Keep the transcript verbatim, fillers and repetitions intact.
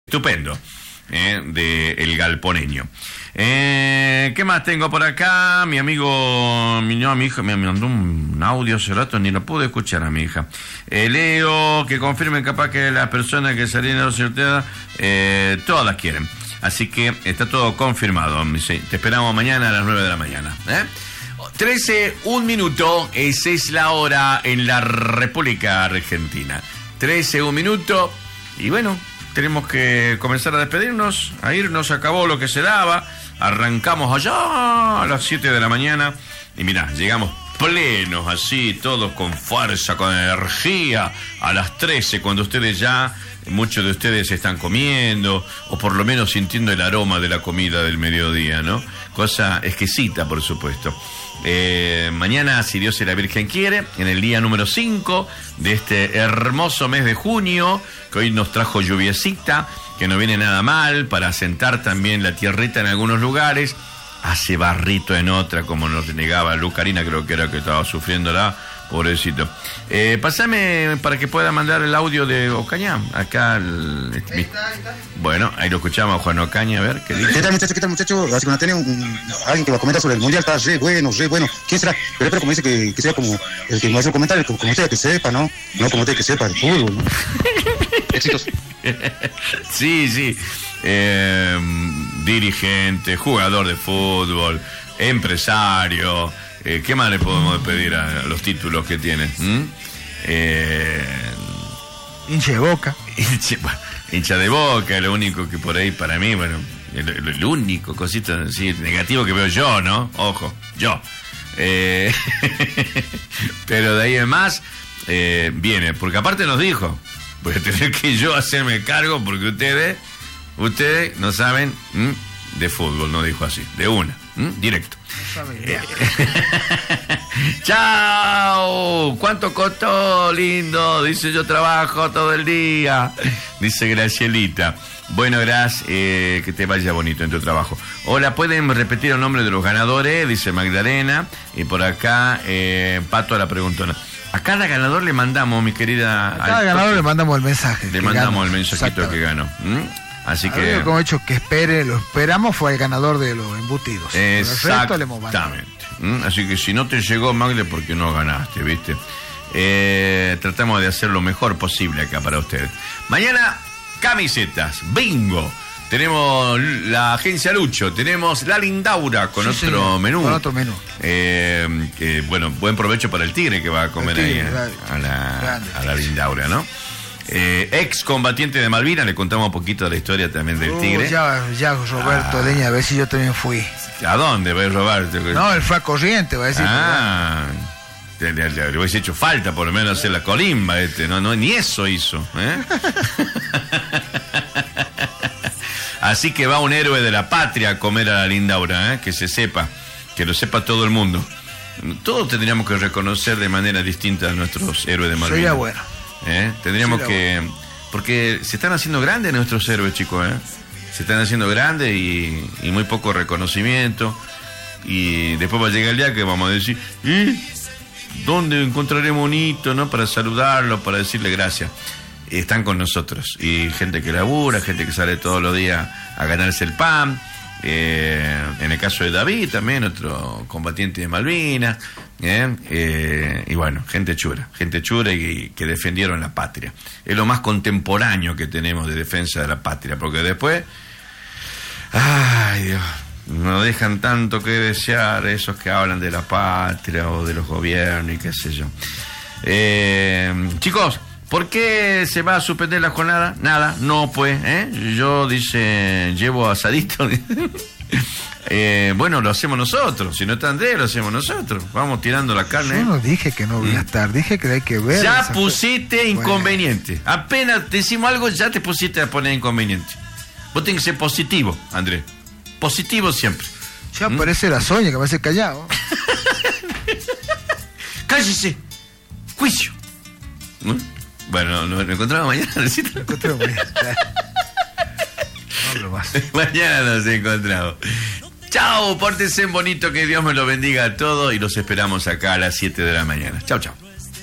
estupendo, eh, de El Galponeño. Eh, ¿Qué más tengo por acá? Mi amigo, mi, no, mi hija me mandó un audio hace rato, ni lo pude escuchar a mi hija. Eh, Leo, que confirmen capaz que las personas que salieron de la sorteada, eh, todas las quieren. Así que está todo confirmado. Sí, te esperamos mañana a las nueve de la mañana. ¿eh? trece, un minuto, esa es la hora en la República Argentina. trece, un minuto, y bueno, tenemos que comenzar a despedirnos, a irnos, acabó lo que se daba, arrancamos allá a las siete de la mañana, y mirá, llegamos plenos así, todos con fuerza, con energía, a las trece, cuando ustedes ya, muchos de ustedes están comiendo, o por lo menos sintiendo el aroma de la comida del mediodía, ¿no? Cosa exquisita, por supuesto. Eh, mañana, si Dios y la Virgen quiere, en el día número cinco de este hermoso mes de junio, que hoy nos trajo lluviecita, que no viene nada mal, para asentar también la tierrita en algunos lugares, hace barrito en otra, como nos negaba Lucarina, creo que era que estaba sufriéndola, pobrecito. Eh, pasame para que pueda mandar el audio de Ocaña, acá. El, este, ahí está, ahí está. Bueno, ahí lo escuchamos a Juan Ocaña, a ver qué dice. ¿Qué tal, muchacho? ¿Qué tal, muchacho? Así que no tiene un, un, alguien que va a comentar sobre el mundial, está re bueno, re bueno. ¿Quién será? Pero, pero como dice que, que sea como el que me hace un comentario, como, como usted que sepa, ¿no? No como usted que sepa el fútbol, ¿no? Éxitos. Sí, sí. Eh, dirigente, jugador de fútbol, empresario. Eh, ¿Qué más le podemos pedir a, a los títulos que tiene? ¿Mm? Eh, hincha de Boca. Hincha, hincha de Boca, lo único que por ahí para mí, bueno, el, el, el único cosito sí, negativo que veo yo, ¿no? Ojo, yo. Eh, pero de ahí en más, eh, viene, porque aparte nos dijo, voy a tener que yo hacerme cargo porque ustedes, ustedes no saben ¿m? de fútbol, no dijo así, de una, ¿m? directo. Eh, ¡Chao! ¿Cuánto costó, lindo? Dice, yo trabajo todo el día. Dice Gracielita. Bueno, gracias, eh, que te vaya bonito en tu trabajo. Hola, ¿pueden repetir el nombre de los ganadores? Dice Magdalena. Y por acá, eh, Pato la preguntona. A cada ganador le mandamos, mi querida... A cada ganador le mandamos el mensaje. Le mandamos el mensajito que ganó. ¿Mm? Así a que... Como he hecho que espere, lo esperamos, fue el ganador de los embutidos. Exactamente. ¿Mm? Así que si no te llegó, Magle, porque no ganaste, ¿viste? Eh, tratamos de hacer lo mejor posible acá para ustedes. Mañana, camisetas, bingo. Tenemos la agencia Lucho, tenemos la Lindaura con sí, otro sí, menú. Con otro menú. Eh, eh, bueno, buen provecho para el tigre que va a comer tigre, ahí a, a, la, a la Lindaura, ¿no? Eh, ex combatiente de Malvinas, le contamos un poquito de la historia también del uh, tigre. Ya, ya Roberto ah. Leña, a ver si yo también fui. ¿A dónde va Roberto? No, él fue a Corriente, va a decir. Ah, le, le, le, le hubiese hecho falta por lo menos hacer la colimba, este, no, no, ni eso hizo. ¿eh? Así que va un héroe de la patria a comer a la Lindaura, ¿eh? Que se sepa, que lo sepa todo el mundo. Todos tendríamos que reconocer de manera distinta a nuestros héroes de Malvinas. Sería bueno. ¿Eh? Tendríamos Sería que... bueno. Porque se están haciendo grandes nuestros héroes, chicos, ¿eh? Se están haciendo grandes y, y muy poco reconocimiento. Y después va a llegar el día que vamos a decir, ¿y dónde encontraremos un hito, ¿no? Para saludarlo, para decirle gracias. Están con nosotros. Y gente que labura, gente que sale todos los días a ganarse el pan. Eh, en el caso de David también, otro combatiente de Malvinas. ¿eh? Eh, y bueno, gente chura, gente chura y, y que defendieron la patria. Es lo más contemporáneo que tenemos de defensa de la patria, porque después, ay Dios, nos dejan tanto que desear esos que hablan de la patria o de los gobiernos y qué sé yo. Eh, chicos, ¿por qué se va a suspender la jornada? Nada, no pues, ¿eh? Yo, dice, llevo asadito. eh, bueno, lo hacemos nosotros. Si no está Andrés, lo hacemos nosotros. Vamos tirando la carne. Yo no dije que no voy a estar, dije que hay que ver. Ya pusiste cosa. Inconveniente. Bueno. Apenas decimos algo, ya te pusiste a poner inconveniente. Vos tenés que ser positivo, Andrés. Positivo siempre. Ya ¿Mm? Parece la Soña, que va a ser callado. Cállese. Juicio. ¿Mm? Bueno, nos encontramos mañana, ¿necesito? Nos encontramos mañana. No hablo más. Mañana nos encontramos. Chao, pórtense bonito, que Dios me lo bendiga a todos y los esperamos acá a las siete de la mañana. Chao, chao.